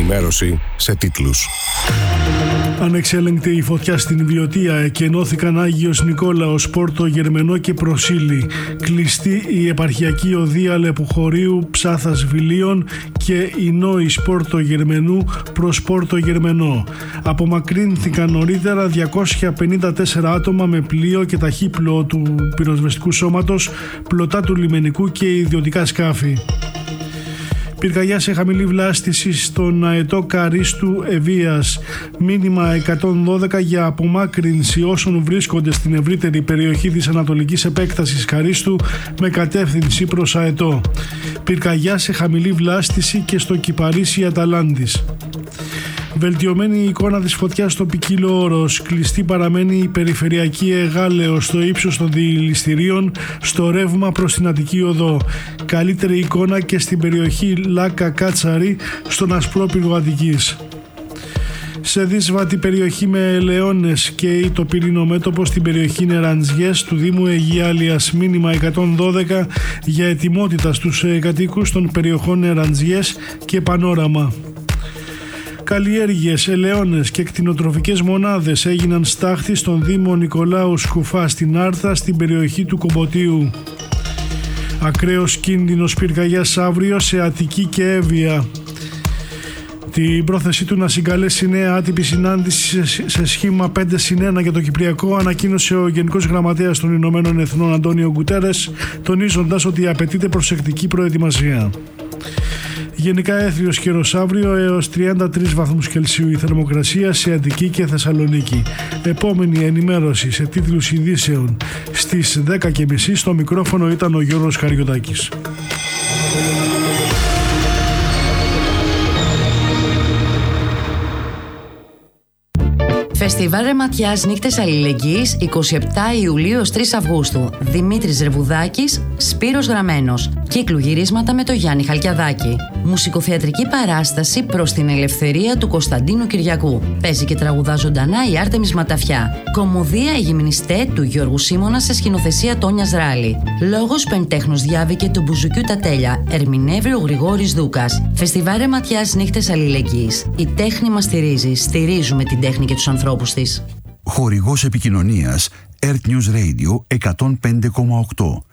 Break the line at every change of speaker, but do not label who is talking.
ενημέρωση σε τίτλους.
Ανεξέλεγκτη η φωτιά στην Βιωτία, εκενώθηκαν Άγιος Νικόλαος, Πόρτο Γερμενό και Προσήλη. Κλειστή η επαρχιακή οδεία Λεποχωρίου Ψάθας Βιλίων και η Νόης Πόρτο Γερμενού προς Πόρτο Γερμενό. Απομακρύνθηκαν νωρίτερα 254 άτομα με πλοίο και ταχύπλοο του πυροσβεστικού σώματος, πλωτά του λιμενικού και ιδιωτικά σκάφη. Πυρκαγιά σε χαμηλή βλάστηση στον αετό Καρίστου Ευβοίας. Μήνυμα 112 για απομάκρυνση όσων βρίσκονται στην ευρύτερη περιοχή της ανατολικής επέκτασης Καρίστου με κατεύθυνση προς αετό. Πυρκαγιά σε χαμηλή βλάστηση και στο Κυπαρίσι Αταλάντης. Βελτιωμένη η εικόνα της φωτιάς στο Ποικίλο Όρος. Κλειστή παραμένει η περιφερειακή Εγάλεως στο ύψος των διηληστηρίων στο ρεύμα προς την Αττική Οδό. Καλύτερη εικόνα και στην περιοχή Λάκα Κάτσαρη στον Ασπρόπυργο Αττικής. Σε δύσβατη περιοχή με ελαιώνες και το πυρήνο μέτωπο στην περιοχή Νεραντζιές του Δήμου Αιγιάλειας. Μήνυμα 112 για ετοιμότητα στους κατοίκους των περιοχών Νεραντζιές και Πανόραμα. Καλλιέργειες, ελαιώνες και κτηνοτροφικές μονάδες έγιναν στάχτη στον Δήμο Νικολάου Σκουφά στην Άρθα στην περιοχή του Κομποτίου. Ακραίος κίνδυνος πυρκαγιάς αύριο σε Αττική και Εύβοια. Την πρόθεσή του να συγκαλέσει νέα άτυπη συνάντηση σε σχήμα 5+1 για το Κυπριακό ανακοίνωσε ο Γενικός Γραμματέας των Ηνωμένων Εθνών Αντώνιο Γκουτέρες, τονίζοντας ότι απαιτείται προσεκτική προετοιμασία. Γενικά έθριος καιρός αύριο έως 33 βαθμούς Κελσίου η θερμοκρασία σε Αττική και Θεσσαλονίκη. Επόμενη ενημέρωση σε τίτλους ειδήσεων στις 10:30. Στο μικρόφωνο ήταν ο Γιώργος Χαριωτάκης.
Φεστιβάλ Ρεματιάς Νύχτες Αλληλεγγύης 27 Ιουλίου ως 3 Αυγούστου. Δημήτρης Ρεβουδάκης, Σπύρος Γραμμένος. Κύκλου γυρίσματα με το Γιάννη Χαλκιαδάκη. Μουσικοθεατρική παράσταση προς την ελευθερία του Κωνσταντίνου Κυριακού. Παίζει και τραγουδά ζωντανά η Άρτεμις Ματαφιά. Κομμωδία «Η Γυμνιστέ» του Γιώργου Σίμωνα σε σκηνοθεσία Τόνιας Ράλη. Λόγος Πεντέχνος Διάβη του Μπουζουκιού τα τέλεια. Ερμηνεύει ο Γρηγόρης Δούκας. Φεστιβάλ Ρεματιάς Νύχτες Αλληλεγγύης. Η τέχνη μας στηρίζει. Στηρίζουμε την τέχνη και τους ανθρώπους της.
Χορηγός επικοινωνίας Earth News Radio 105,8.